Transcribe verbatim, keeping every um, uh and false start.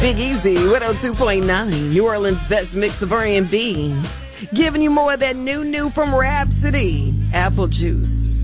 Big Easy, one oh two point nine, New Orleans' best mix of R and B. Giving you more of that new, new from Rhapsody, Apple Juice.